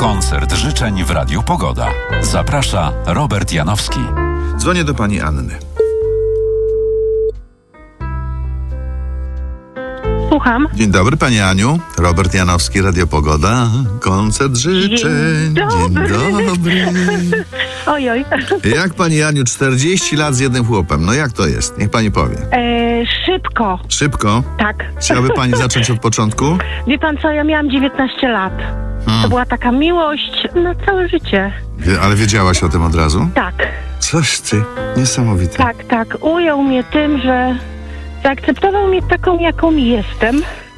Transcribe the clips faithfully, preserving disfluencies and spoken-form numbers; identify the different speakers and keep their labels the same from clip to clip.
Speaker 1: Koncert życzeń w Radiu Pogoda. Zaprasza Robert Janowski.
Speaker 2: Dzwonię do pani Anny.
Speaker 3: Słucham.
Speaker 2: Dzień dobry, pani Aniu. Robert Janowski, Radio Pogoda. Koncert życzeń.
Speaker 3: Dzień dobry.
Speaker 2: Dzień dobry.
Speaker 3: Ojoj.
Speaker 2: Jak pani Aniu, czterdzieści lat z jednym chłopem. No jak to jest? Niech pani powie.
Speaker 3: E, szybko.
Speaker 2: Szybko?
Speaker 3: Tak.
Speaker 2: Chciałaby pani zacząć od początku?
Speaker 3: Wie pan co, ja miałam dziewiętnaście lat.
Speaker 2: Hmm.
Speaker 3: To była taka miłość na całe życie.
Speaker 2: Wie- Ale wiedziałaś o tym od razu?
Speaker 3: Tak,
Speaker 2: Coś ty. Niesamowite.
Speaker 3: tak, tak. Ujął mnie tym, że zaakceptował mnie taką, jaką jestem.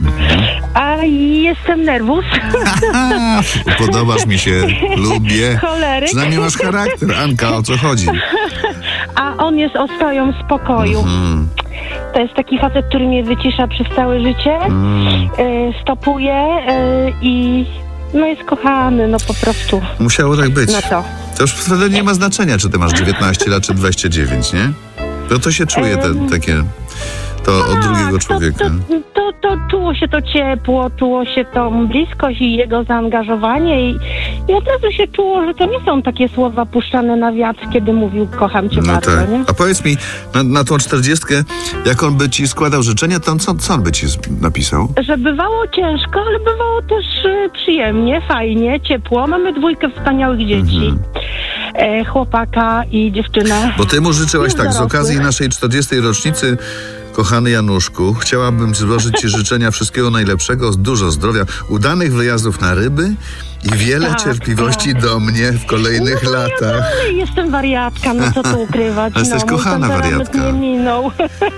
Speaker 3: A jestem nerwus.
Speaker 2: Aha, podobasz mi się. Lubię.
Speaker 3: Choleryk.
Speaker 2: Przynajmniej masz charakter. Anka, o co chodzi?
Speaker 3: A on jest ostoją spokoju.
Speaker 2: Hmm.
Speaker 3: To jest taki facet, który mnie wycisza przez całe życie.
Speaker 2: Hmm.
Speaker 3: E, stopuje e, i no jest kochany, no po prostu.
Speaker 2: Musiało tak być.
Speaker 3: No to.
Speaker 2: To już wtedy nie ma znaczenia, czy ty masz dziewiętnaście lat, czy dwadzieścia dziewięć, nie? To to się czuje, te,
Speaker 3: Em,
Speaker 2: takie, to od
Speaker 3: Tak,
Speaker 2: drugiego człowieka.
Speaker 3: To, to, to, to czuło się to ciepło, czuło się tą bliskość i jego zaangażowanie i, i od razu się czuło, że to nie są takie słowa puszczane na wiatr, kiedy mówił kocham cię
Speaker 2: No
Speaker 3: bardzo,
Speaker 2: tak.
Speaker 3: nie?
Speaker 2: A powiedz mi, na, na tą czterdziestkę, jak on by ci składał życzenia, to on, co, co on by ci z- napisał?
Speaker 3: Że bywało ciężko, ale bywało też y, przyjemnie, fajnie, ciepło. Mamy dwójkę wspaniałych dzieci.
Speaker 2: Mhm.
Speaker 3: E, chłopaka i dziewczynę.
Speaker 2: Bo ty mu życzyłaś
Speaker 3: Już
Speaker 2: tak, z
Speaker 3: dorosłych.
Speaker 2: okazji naszej czterdziestej rocznicy, kochany Januszku, chciałabym złożyć ci życzenia wszystkiego najlepszego, dużo zdrowia, udanych wyjazdów na ryby i wiele
Speaker 3: Tak,
Speaker 2: cierpliwości
Speaker 3: tak.
Speaker 2: do mnie w kolejnych
Speaker 3: No to
Speaker 2: latach.
Speaker 3: Ja jestem wariatka, no co tu ukrywać.
Speaker 2: Ale jesteś
Speaker 3: no, mój
Speaker 2: kochana
Speaker 3: temperament
Speaker 2: wariatka.
Speaker 3: nie minął.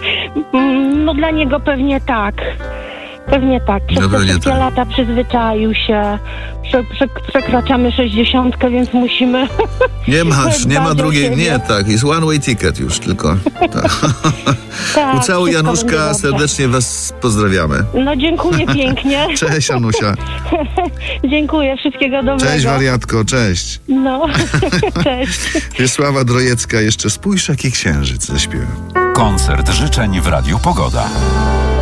Speaker 3: No dla niego pewnie tak. Pewnie tak. Przez
Speaker 2: No
Speaker 3: te
Speaker 2: pewnie
Speaker 3: wszystkie
Speaker 2: tak.
Speaker 3: lata przyzwyczaił się. Prze, prze, przekraczamy sześćdziesiątkę, więc musimy...
Speaker 2: Nie masz, nie ma
Speaker 3: dbać o
Speaker 2: drugiej,
Speaker 3: siebie.
Speaker 2: nie, tak, jest one way ticket już tylko. Tak.
Speaker 3: Tak,
Speaker 2: Ucałuj
Speaker 3: wszystko
Speaker 2: Januszka,
Speaker 3: będzie dobrze.
Speaker 2: serdecznie was pozdrawiamy.
Speaker 3: No dziękuję pięknie.
Speaker 2: Cześć Anusia.
Speaker 3: Dziękuję, wszystkiego dobrego.
Speaker 2: Cześć wariatko, cześć.
Speaker 3: No, cześć.
Speaker 2: Wiesława Drojecka, jeszcze spójrz jaki księżyc ze śpiewem.
Speaker 1: Koncert życzeń w Radiu Pogoda.